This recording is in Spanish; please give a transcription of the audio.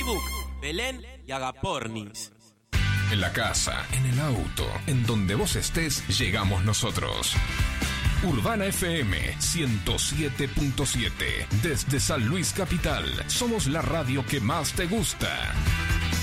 Facebook, Belén y Agapornis. En la casa, en el auto, en donde vos estés, llegamos nosotros. Urbana FM 107.7. Desde San Luis Capital, somos la radio que más te gusta.